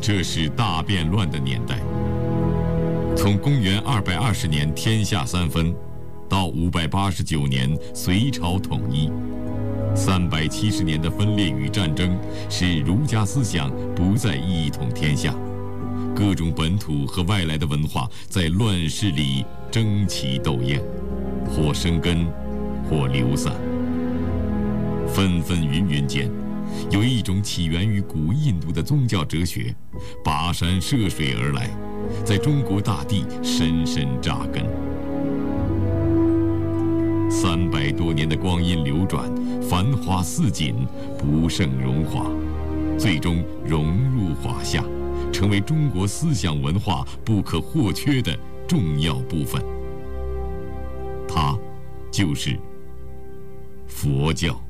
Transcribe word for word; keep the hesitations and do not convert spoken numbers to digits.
这是大变乱的年代。从公元二百二十年天下三分，到五百八十九年隋朝统一，三百七十年的分裂与战争，使儒家思想不再一统天下，各种本土和外来的文化在乱世里争奇斗艳，或生根，或流散。纷纷云云间，有一种起源于古印度的宗教哲学，跋山涉水而来，在中国大地深深扎根。三百多年的光阴流转，繁花似锦，不胜荣华，最终融入华夏，成为中国思想文化不可或缺的重要部分。它就是佛教。